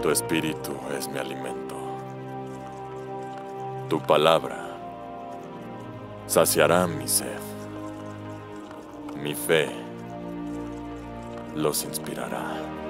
Tu espíritu es mi alimento. Tu palabra saciará mi sed. Mi fe los inspirará.